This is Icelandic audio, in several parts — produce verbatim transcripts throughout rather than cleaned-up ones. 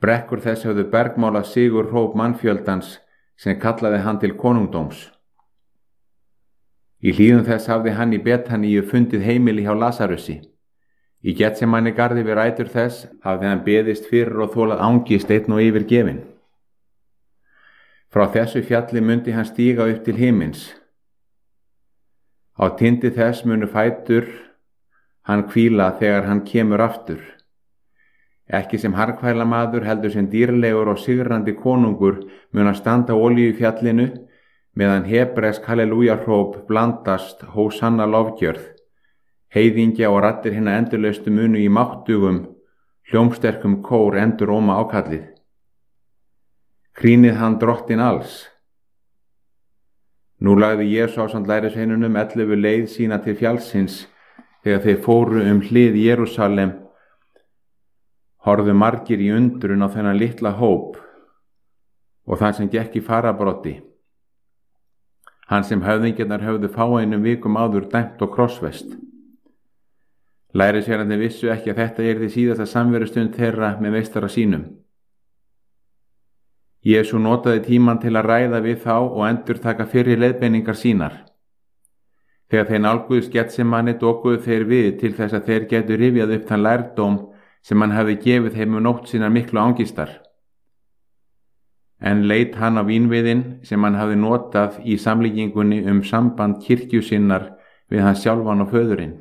Brekkur þess höfðu bergmálað sigur hróp mannfjöldans sem kallaði hann til konungdóms. Í hlíðum þess hafði hann í Betaníu fundið heimili hjá Lasarusi. Í Getsemanni garði við rætur þess hafði hann beðist fyrir og þolað angist einn og yfirgefinn. Frá þessu fjalli mundi hann stíga upp til himins. Á tindi þess munu fætur hann hvíla þegar hann kemur aftur. Ekki sem harkvæla maður heldur sem dýrlegur og sigrandi konungur mun að standa olíufjallinu meðan hebresk hallelújahróp blandast hósanna lofgjörð. Heiðingja og raddir hinna endurlaustu munu í máttugum, hljómsterkum kór enduróma ákallið. Krýnið hann drottin alls. Nú lagði Jesú ásamt lærisveinunum ellefu leið sína til fjallsins þegar þeir fóru um hlið Jerúsalem. Horfðu margir í undrun á þennan litla hóp og þann sem gekk í farabroddi. Hann sem höfðingjarnar höfðu fáeinum vikum áður dæmt og krossfest. Lærisveinarnir vissu ekki að þetta yrði síðasta samverustund þeirra með meistara sínum. Jesú notaði tímann til að ræða við þá og endurtaka fyrri leiðbeiningar sínar. Þegar þeir nálguðust Getsemanni dokuðu þeir við til þess að þeir getu rifjað upp þann lærdóm sem hann hafði gefið þeim um nótt sínar miklu angistar. En leit hann á vínviðinn sem hann hafði notað í samlíkingunni um samband kirkju sinnar við hann sjálfan og föðurinn.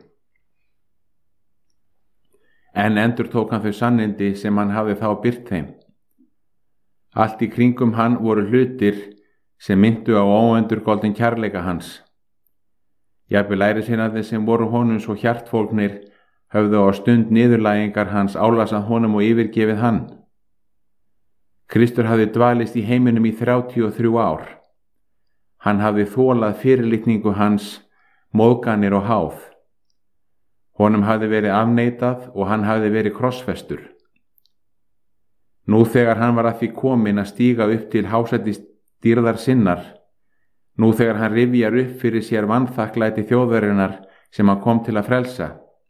En endurtók hann þau sannindi sem hann hafði þá birt þeim. Allt í kringum hann voru hlutir sem myndu á óendurgoldin kærleika hans. Jafnvel lærisveinarnir sem voru honum svo hjartfólgnir höfðu á stund niðurlægingar hans álasað honum og yfirgefið hann. Kristur hafði dvalist í heiminum í þrjátíu og þrjú ár. Hann hafði þolað fyrirlitningu hans, móðganir og háð. Honum hafði verið afneitað og hann hafði verið krossfestur. Nú þegar hann var að því kominn að stíga upp til hásætis dýrðar sinnar, nú þegar hann rifjar upp fyrir sér vanþakklæti þjóðarinnar sem hann kom til að frelsa,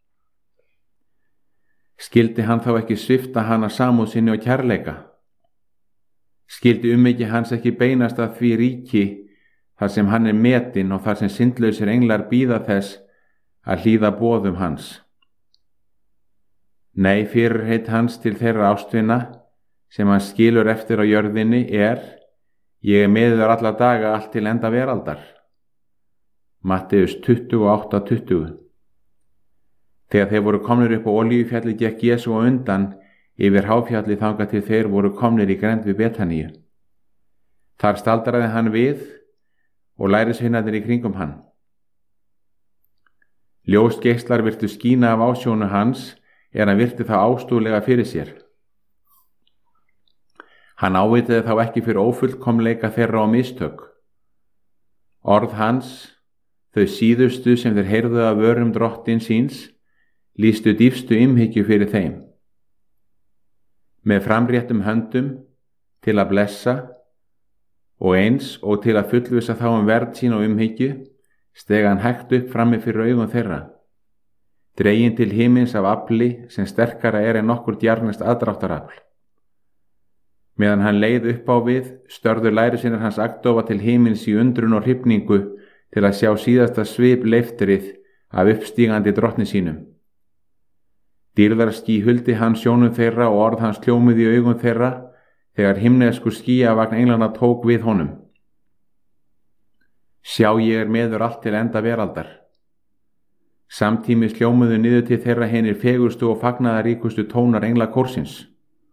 skildi hann þá ekki svipta hana samúð sinni og kærleika? Skildi umhyggja hans ekki beinast að því ríki þar sem hann er metinn og þar sem syndlausir englar bíða þess að hlýða boðum hans? Nei, fyrirheit hans til þeirra ástvina sem hann skilur eftir á jörðinni er: ég er með þér alla daga allt til enda veraldar. Matteus tuttugu og átta tuttugu. Þegar þeir voru komnir upp á Olíufjalli gekk Jesú á undan yfir háfjalli þangað til þeir voru komnir í grennd við Betaníu. Þar staldraði hann við og lærisveinarnir í kringum hann. Ljósgeislar virtu skína af ásjónu hans er hann virti það ástúðlega fyrir sér. Hann ávitaði þá ekki fyrir ófullkomleika þeirra og mistök. Orð hans, þau síðustu sem þeir heyrðu af vörum drottin síns, lýstu dýpstu umhyggju fyrir þeim. Með framréttum höndum til að blessa og eins og til að fullvissa þá um verð sín og umhyggju, steg hann hægt upp frammi fyrir augum þeirra, dreginn til himins af afli sem sterkara er en nokkur djarnest aðdráttarafl. Meðan hann leið upp á við, störðu lærisveinar hans agndofa til himins í undrun og hrifningu til að sjá síðasta svip leiftrið af uppstígandi drottni sínum. Dýrðarský huldi hann sjónum þeirra og orð hans hljómuð í augum þeirra þegar himnesku skýjavagn englana tók við honum. Sjá, ég er meður allt til enda veraldar. Samtímis hljómuðu niður til þeirra hinir fegustu og fagnaðaríkustu tónar engla kórsins.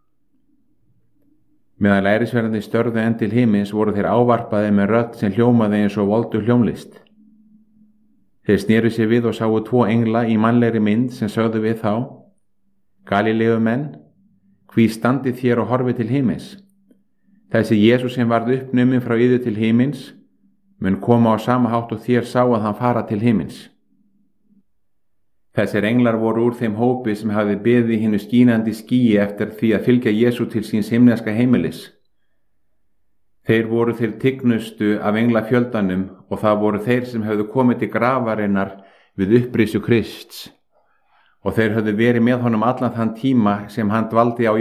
Meðan lærisveinarnir störðu enn til himins voru þeir ávarpaði með rödd sem hljómaði eins og voldu hljómlist. Þeir sneru sér við og sáu tvo engla í mannlegri mynd sem sögðu við þá: Galileumenn, hví standið þér og horfið til himins? Þessi Jesús sem varð uppnuminn frá yður til himins mun koma á sama hátt og þér sá að hann fara til himins. Þessir englar voru úr þeim hópi sem hafði beðið hinnu skínandi skýi eftir því að fylgja Jesú til síns himneska heimilis. Þeir voru þeir tignustu af englafjöldanum og það voru þeir sem höfðu komið til grafarinnar við upprissu Krists og þeir höfðu verið með honum allan þann tíma sem hann dvaldi á